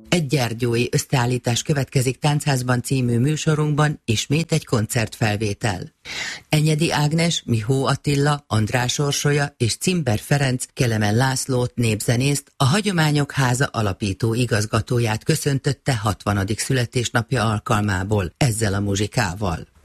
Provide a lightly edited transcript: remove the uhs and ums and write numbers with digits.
Egy gyergyói összeállítás következik Táncházban című műsorunkban, ismét egy koncertfelvétel. Enyedi Ágnes, Mihó Attila, András Orsolya és Cimber Ferenc Kelemen Lászlót népzenészt, a Hagyományok Háza alapító igazgatóját köszöntötte 60. születésnapja alkalmából ezzel a muzsikával.